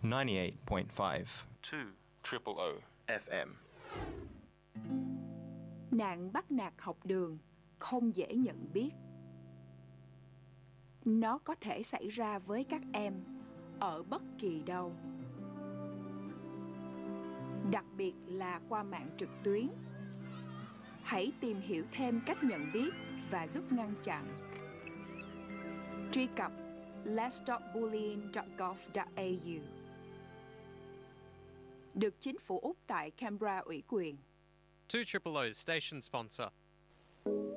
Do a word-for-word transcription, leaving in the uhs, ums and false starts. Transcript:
ninety-eight point five. two triple O F M. Nạn bắt nạt học đường không dễ nhận biết. Nó có thể xảy ra với các em ở bất kỳ đâu, đặc biệt là qua mạng trực tuyến. Hãy tìm hiểu thêm cách nhận biết và giúp ngăn chặn. Truy cập let's stop bullying dot gov dot a u. Được chính phủ Úc tại Canberra ủy quyền. two triple O station sponsor.